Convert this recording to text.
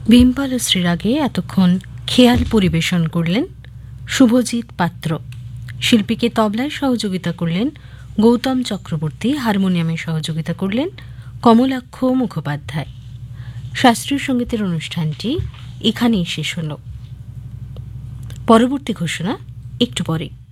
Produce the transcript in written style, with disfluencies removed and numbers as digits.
ভীমপাল ও শ্রীরাগে এতক্ষণ খেয়াল পরিবেশন করলেন শুভজিৎ পাত্র। শিল্পীকে তবলায় সহযোগিতা করলেন গৌতম চক্রবর্তী, হারমোনিয়ামে সহযোগিতা করলেন কমলাক্ষ মুখোপাধ্যায়। শাস্ত্রীয় সঙ্গীতের অনুষ্ঠানটি এখানেই শেষ হল। পরবর্তী ঘোষণা একটু পরে।